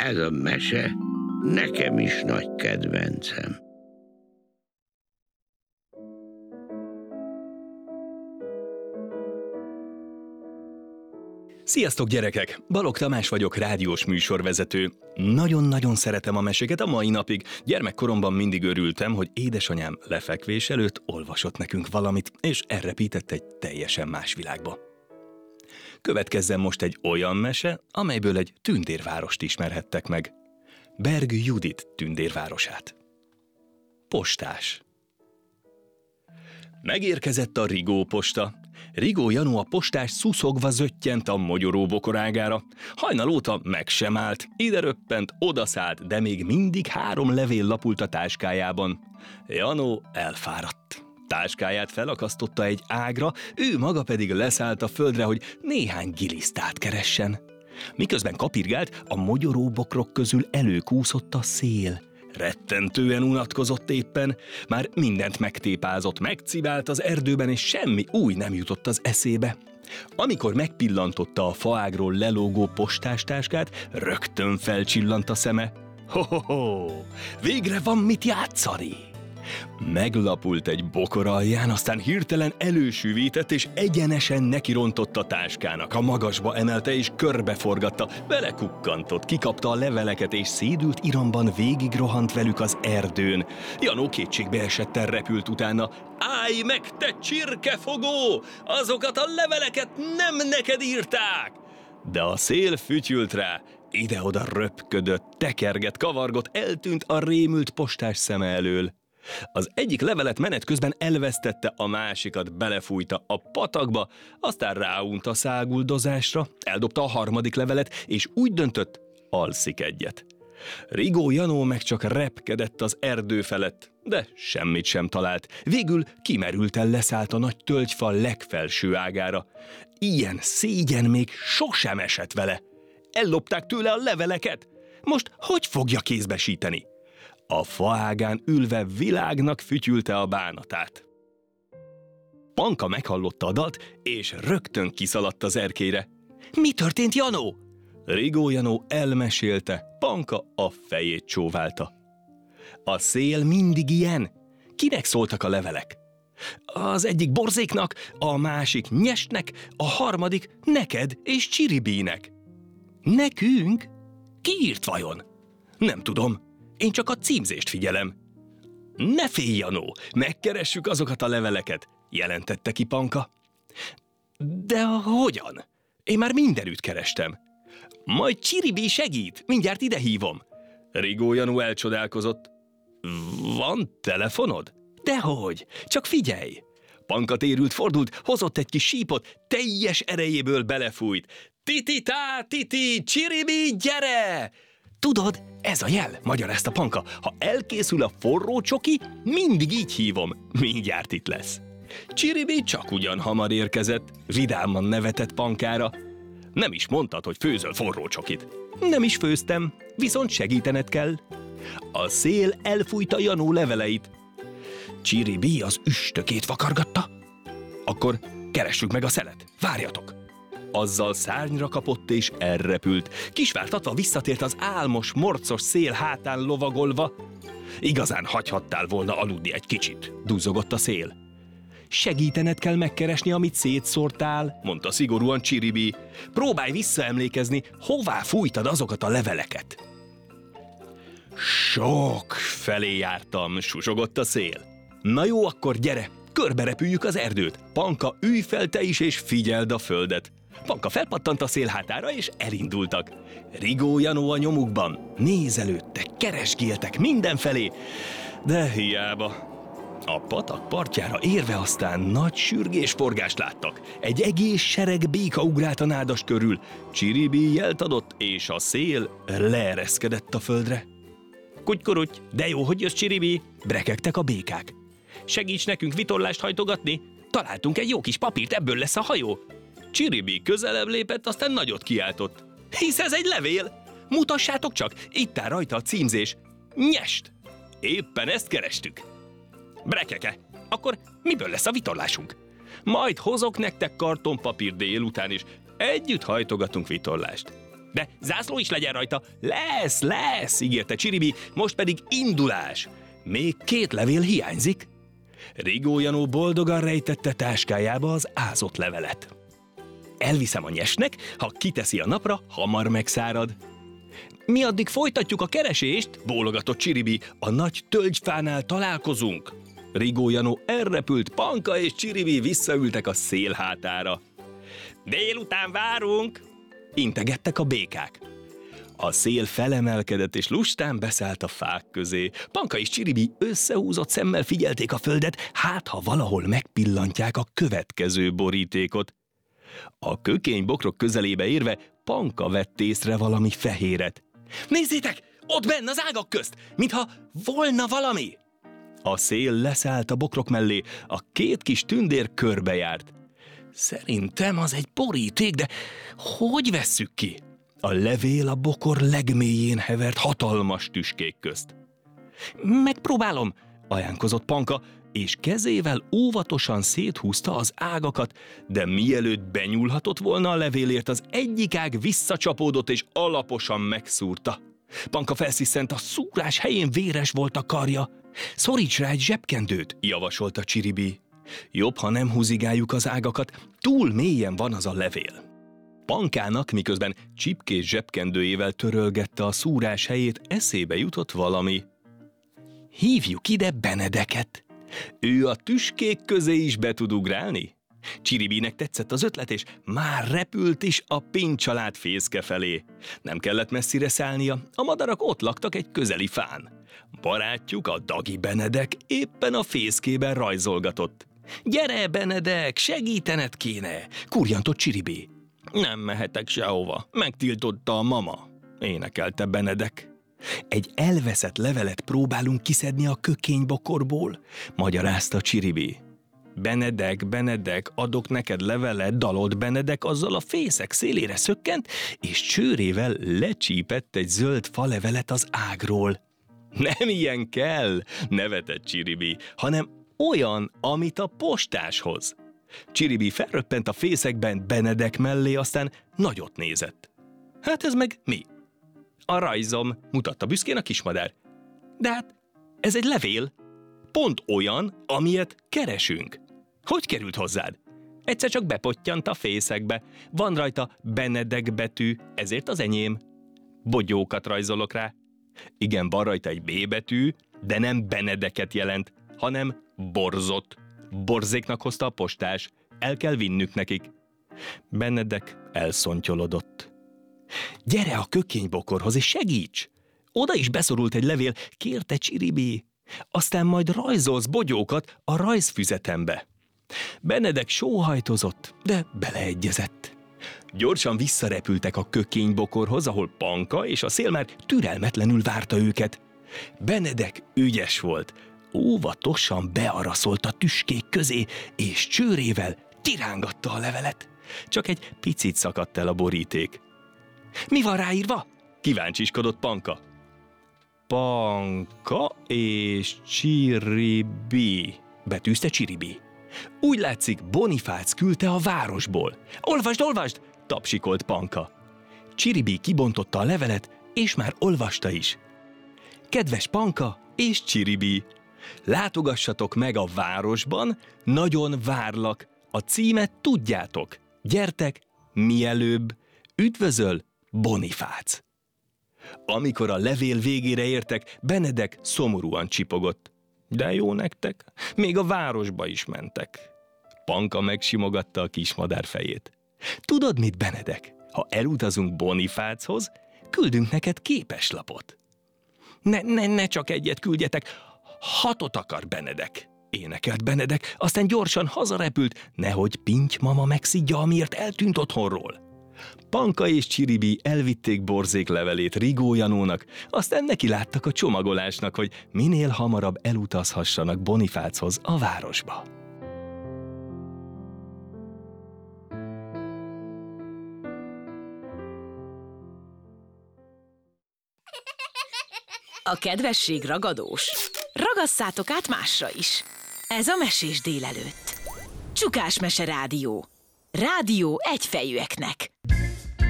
Ez a mese nekem is nagy kedvencem. Sziasztok gyerekek! Balogh Tamás vagyok, rádiós műsorvezető. Nagyon-nagyon szeretem a meséket a mai napig. Gyermekkoromban mindig örültem, hogy édesanyám lefekvés előtt olvasott nekünk valamit, és elrepített egy teljesen más világba. Következzen most egy olyan mese, amelyből egy tündérvárost ismerhettek meg. Berg Judit tündérvárosát. Postás. Megérkezett a Rigó posta. Rigó Janó a postás szuszogva zöttyent a mogyoró bokorágára. Hajnal óta meg sem állt, ide röppent, odaszállt, de még mindig 3 levél lapult a táskájában. Janó elfáradt. Táskáját felakasztotta egy ágra, ő maga pedig leszállt a földre, hogy néhány gilisztát keressen. Miközben kapirgált, a mogyoró bokrok közül előkúszott a szél. Rettentően unatkozott éppen, már mindent megtépázott, megcibált az erdőben, és semmi új nem jutott az eszébe. Amikor megpillantotta a faágról lelógó postástáskát, rögtön felcsillant a szeme. Ho-ho-ho! Végre van mit játszani! Meglapult egy bokor alján, aztán hirtelen elősűvített, és egyenesen nekirontott a táskának. A magasba emelte és körbeforgatta, belekukkantott, kikapta a leveleket, és szédült iramban végigrohant velük az erdőn. Janó kétségbeesetten repült utána. Állj meg, te csirkefogó! Azokat a leveleket nem neked írták! De a szél fütyült rá, ide-oda röpködött, tekergett, kavargott, eltűnt a rémült postás szeme elől. Az egyik levelet menet közben elvesztette, a másikat belefújta a patakba, aztán ráunt a száguldozásra, eldobta a harmadik levelet, és úgy döntött, alszik egyet. Rigó Janó meg csak repkedett az erdő felett, de semmit sem talált. Végül kimerülten leszállt a nagy tölgyfa legfelső ágára. Ilyen szégyen még sosem esett vele. Ellopták tőle a leveleket. Most hogy fogja kézbesíteni? A faágán ülve világnak fütyülte a bánatát. Panka meghallotta a dalt, és rögtön kiszaladt az erkélyre. Mi történt, Janó? Rigó Janó elmesélte, Panka a fejét csóválta. A szél mindig ilyen? Kinek szóltak a levelek? Az egyik Borzéknak, a másik Nyestnek, a harmadik neked és Csiribínek. Nekünk? Ki írt vajon? Nem tudom. Én csak a címzést figyelem. Ne félj, Janó, megkeressük azokat a leveleket, jelentette ki Panka. De hogyan? Én már mindenütt kerestem. Majd Csiribí segít, mindjárt ide hívom. Rigó Janó elcsodálkozott. Van telefonod? Dehogy, csak figyelj. Panka térült, fordult, hozott egy kis sípot, teljes erejéből belefújt. Titi-tá, Titi, Csiribí, gyere! Tudod, ez a jel, magyarázta Panka. Ha elkészül a forró csoki, mindig így hívom. Mindjárt itt lesz. Csiribí csak ugyan hamar érkezett, vidáman nevetett Pankára. Nem is mondtad, hogy főzöl forró csokit. Nem is főztem, viszont segítened kell. A szél elfújta Janó leveleit. Csiribí az üstökét vakargatta. Akkor keressük meg a szelet, várjatok. Azzal szárnyra kapott és elrepült. Kisvártatva visszatért az álmos, morcos szél hátán lovagolva. Igazán hagyhattál volna aludni egy kicsit, duzzogott a szél. Segítened kell megkeresni, amit szétszórtál, mondta szigorúan Csiribí. Próbálj visszaemlékezni, hová fújtad azokat a leveleket. Sok felé jártam, susogott a szél. Na jó, akkor gyere, körberepüljük az erdőt. Panka, ülj fel te is, és figyeld a földet. Panka felpattant a szél hátára, és elindultak. Rigó Janó a nyomukban. Nézelődtek, keresgéltek mindenfelé, de hiába. A patak partjára érve aztán nagy sürgésforgást láttak. Egy egész sereg béka ugrált a nádas körül. Csiribí jelt adott, és a szél leereszkedett a földre. Kutykuruty, de jó, hogy jössz, Csiribí, brekegtek a békák. Segíts nekünk vitorlást hajtogatni, találtunk egy jó kis papírt, ebből lesz a hajó. Csiribí közelebb lépett, aztán nagyot kiáltott. Hisz ez egy levél! Mutassátok csak, itt áll rajta a címzés. Nyest! Éppen ezt kerestük. Brekeke, akkor miből lesz a vitorlásunk? Majd hozok nektek kartonpapír délután is, együtt hajtogatunk vitorlást. De zászló is legyen rajta. Lesz, ígérte Csiribi, most pedig indulás. Még 2 levél hiányzik. Rigó Janó boldogan rejtette táskájába az ázott levelet. Elviszem a nyesnek, ha kiteszi a napra, hamar megszárad. Mi addig folytatjuk a keresést, bólogatott Csiribi, a nagy tölgyfánál találkozunk. Rigó Janó elrepült, Panka és Csiribi visszaültek a szél hátára. Délután várunk, integettek a békák. A szél felemelkedett, és lustán beszállt a fák közé. Panka és Csiribi összehúzott szemmel figyelték a földet, hát ha valahol megpillantják a következő borítékot. A kökénybokrok közelébe érve Panka vett észre valami fehéret. Nézzétek, ott benn az ágak közt, mintha volna valami! A szél leszállt a bokrok mellé, a 2 kis tündér körbejárt. Szerintem az egy boríték, de hogy vesszük ki? A levél a bokor legmélyén hevert hatalmas tüskék közt. Megpróbálom, ajánkozott Panka, és kezével óvatosan széthúzta az ágakat, de mielőtt benyúlhatott volna a levélért, az egyik ág visszacsapódott és alaposan megszúrta. Panka felsziszent, a szúrás helyén véres volt a karja. Szoríts rá egy zsebkendőt, javasolta Csiribi. Jobb, ha nem húzigáljuk az ágakat, túl mélyen van az a levél. Pankának, miközben csipkés zsebkendőjével törölgette a szúrás helyét, eszébe jutott valami. Hívjuk ide Benedeket. Ő a tüskék közé is be tud ugrálni? Csiribinek tetszett az ötlet, és már repült is a Pinty család fészke felé. Nem kellett messzire szállnia, a madarak ott laktak egy közeli fán. Barátjuk, a Dagi Benedek éppen a fészkében rajzolgatott. Gyere, Benedek, segítened kéne, kurjantott Csiribi. Nem mehetek sehova, megtiltotta a mama, énekelte Benedek. Egy elveszett levelet próbálunk kiszedni a kökénybokorból, magyarázta Csiribi. Benedek, adok neked levelet, dalolt Benedek azzal a fészek szélére szökkent, és csőrével lecsípett egy zöld falevelet az ágról. Nem ilyen kell, nevetett Csiribi, hanem olyan, amit a postáshoz. Csiribi felröppent a fészekben Benedek mellé, aztán nagyot nézett. Hát ez meg mi? A rajzom, mutatta büszkén a kismadár. De hát ez egy levél. Pont olyan, amilyet keresünk. Hogy került hozzád? Egyszer csak bepottyant a fészekbe. Van rajta Benedek betű, ezért az enyém. Bogyókat rajzolok rá. Igen, van rajta egy B betű, de nem Benedeket jelent, hanem borzot. Borzéknak hozta a postás. El kell vinnük nekik. Benedek elszontyolodott. Gyere a kökénybokorhoz és segíts! Oda is beszorult egy levél, kérte Csiribi. Aztán majd rajzolsz bogyókat a rajzfüzetembe. Benedek sóhajtozott, de beleegyezett. Gyorsan visszarepültek a kökénybokorhoz, ahol Panka és a szél már türelmetlenül várta őket. Benedek ügyes volt. Óvatosan bearaszolt a tüskék közé, és csőrével tirángatta a levelet. Csak egy picit szakadt el a boríték. Mi van ráírva? Kíváncsiskodott Panka. Panka és Csiribi, betűzte Csiribi. Úgy látszik, Bonifác küldte a városból. Olvasd, tapsikolt Panka. Csiribi kibontotta a levelet, és már olvasta is. Kedves Panka és Csiribi, látogassatok meg a városban, nagyon várlak. A címet tudjátok. Gyertek, mielőbb. Üdvözöl, Bonifác. Amikor a levél végére értek, Benedek szomorúan csipogott. De jó nektek, még a városba is mentek. Panka megsimogatta a kismadár fejét. Tudod mit, Benedek? Ha elutazunk Bonifáchoz, küldünk neked képeslapot. Ne csak egyet küldjetek, 6 akar Benedek, énekelt Benedek, aztán gyorsan hazarepült, nehogy Pinty mama megszidja, amiért eltűnt otthonról. Panka és Csiribi elvitték Borzék levelét Rigó Janónak, aztán neki láttak a csomagolásnak, hogy minél hamarabb elutazhassanak Bonifáchoz a városba. A kedvesség ragadós. Ragasszátok át másra is. Ez a Mesés délelőtt. Csukás Mese Rádió. Rádió egyfejűeknek.